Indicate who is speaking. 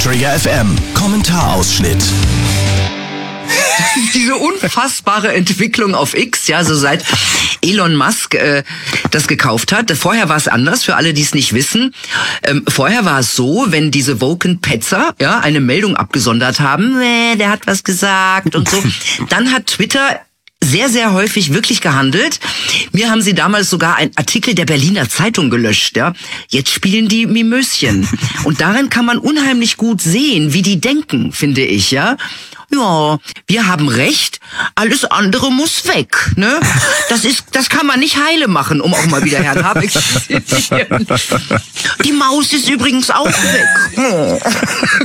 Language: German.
Speaker 1: Trigger FM Kommentarausschnitt.
Speaker 2: Diese unfassbare Entwicklung auf X, ja, so seit Elon Musk das gekauft hat. Vorher war es anders, für alle, die es nicht wissen. Vorher war es so, wenn diese Woken-Petzer eine Meldung abgesondert haben, der hat was gesagt und so, dann hat Twitter sehr, sehr häufig wirklich gehandelt. Mir haben sie damals sogar einen Artikel der Berliner Zeitung gelöscht, ja. Jetzt spielen die Mimöschen. Und darin kann man unheimlich gut sehen, wie die denken, finde ich, ja. Ja, wir haben recht, alles andere muss weg, ne? Das kann man nicht heile machen, um auch mal wieder Herrn Habeck zu zitieren. Die Maus ist übrigens auch weg.